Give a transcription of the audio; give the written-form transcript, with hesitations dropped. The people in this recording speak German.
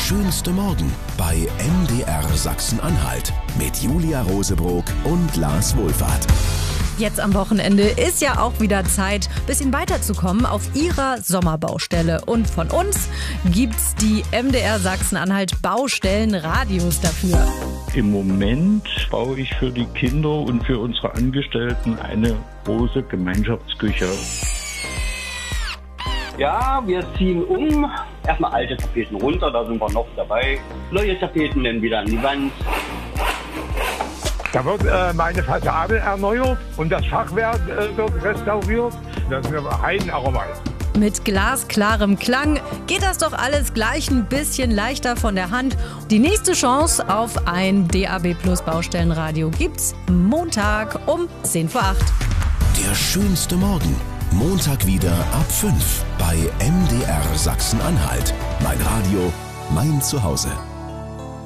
schönste Morgen bei MDR Sachsen-Anhalt mit Julia Rosebrock und Lars Wohlfahrt. Jetzt am Wochenende ist ja auch wieder Zeit, ein bisschen weiterzukommen auf Ihrer Sommerbaustelle. Und von uns gibt's die MDR Sachsen-Anhalt Baustellenradios dafür. Im Moment baue ich für die Kinder und für unsere Angestellten eine große Gemeinschaftsküche. Ja, wir ziehen um. Erstmal alte Tapeten runter, da sind wir noch dabei. Neue Tapeten dann wieder an die Wand. Da wird meine Fassade erneuert und das Fachwerk wird restauriert. Das ist eine Heidenarbeit. Mit glasklarem Klang geht das doch alles gleich ein bisschen leichter von der Hand. Die nächste Chance auf ein DAB Plus Baustellenradio gibt's Montag um 10 vor 8. Der schönste Morgen. Montag wieder ab 5 bei MDR Sachsen-Anhalt. Mein Radio, mein Zuhause.